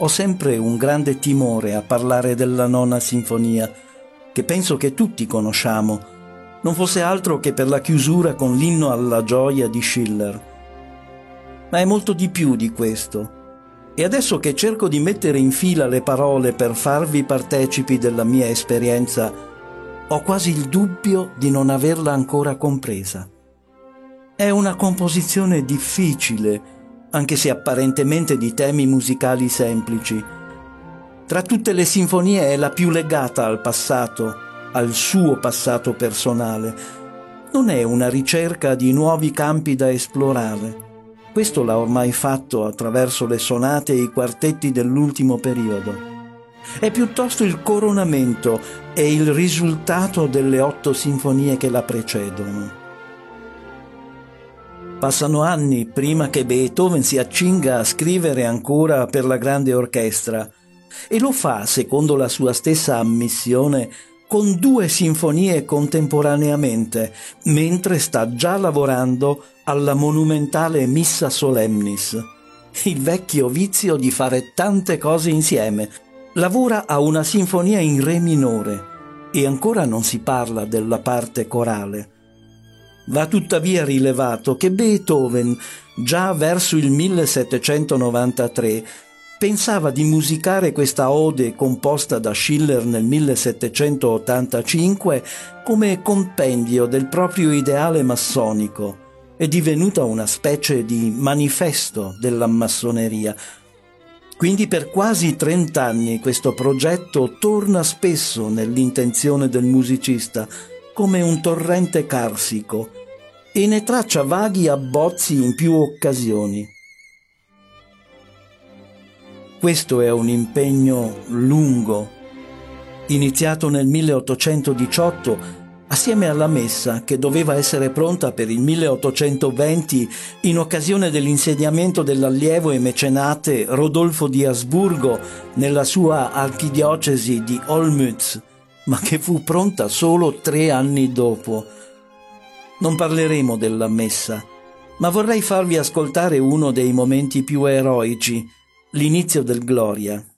Ho sempre un grande timore a parlare della Nona Sinfonia, che penso che tutti conosciamo, non fosse altro che per la chiusura con l'inno alla gioia di Schiller. Ma è molto di più di questo. E adesso che cerco di mettere in fila le parole per farvi partecipi della mia esperienza, ho quasi il dubbio di non averla ancora compresa. È una composizione difficile, anche se apparentemente di temi musicali semplici. Tra tutte le sinfonie è la più legata al passato, al suo passato personale. Non è una ricerca di nuovi campi da esplorare. Questo l'ha ormai fatto attraverso le sonate e i quartetti dell'ultimo periodo. È piuttosto il coronamento e il risultato delle 8 sinfonie che la precedono. Passano anni prima che Beethoven si accinga a scrivere ancora per la grande orchestra, e lo fa, secondo la sua stessa ammissione, con 2 sinfonie contemporaneamente, mentre sta già lavorando alla monumentale Missa Solemnis. Il vecchio vizio di fare tante cose insieme. Lavora a una sinfonia in re minore e ancora non si parla della parte corale. Va tuttavia rilevato che Beethoven, già verso il 1793, pensava di musicare questa ode composta da Schiller nel 1785 come compendio del proprio ideale massonico. È divenuta una specie di manifesto della massoneria. Quindi per quasi 30 anni questo progetto torna spesso nell'intenzione del musicista come un torrente carsico e ne traccia vaghi abbozzi in più occasioni. Questo è un impegno lungo, iniziato nel 1818 assieme alla messa che doveva essere pronta per il 1820 in occasione dell'insediamento dell'allievo e mecenate Rodolfo di Asburgo nella sua archidiocesi di Olmütz, ma che fu pronta solo 3 anni dopo. Non parleremo della messa, ma vorrei farvi ascoltare uno dei momenti più eroici, l'inizio del Gloria.